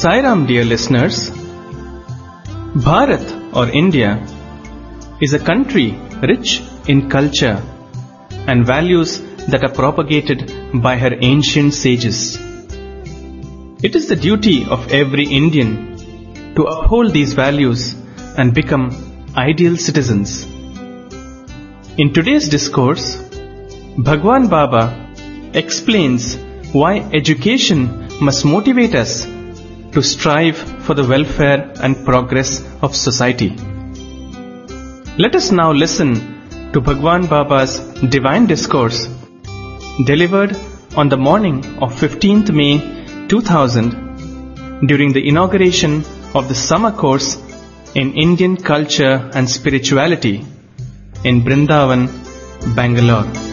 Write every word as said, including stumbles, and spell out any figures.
Sai Ram, dear listeners. Bharat or India is a country rich in culture and values that are propagated by her ancient sages. It is the duty of every Indian to uphold these values and become ideal citizens. In today's discourse, Bhagwan Baba explains why education must motivate us to strive for the welfare and progress of society. Let us now listen to Bhagwan Baba's divine discourse delivered on the morning of fifteenth May two thousand during the inauguration of the summer course in Indian culture and spirituality in Brindavan, Bangalore.